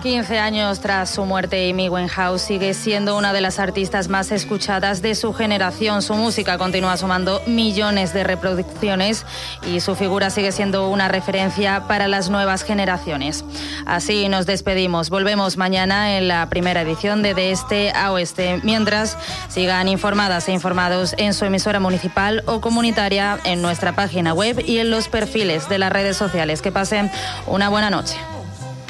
15 años tras su muerte, Amy Winehouse sigue siendo una de las artistas más escuchadas de su generación. Su música continúa sumando millones de reproducciones y su figura sigue siendo una referencia para las nuevas generaciones. Así nos despedimos. Volvemos mañana en la primera edición de Este a Oeste. Mientras, sigan informadas e informados en su emisora municipal o comunitaria, en nuestra página web y en los perfiles de las redes sociales. Que pasen una buena noche.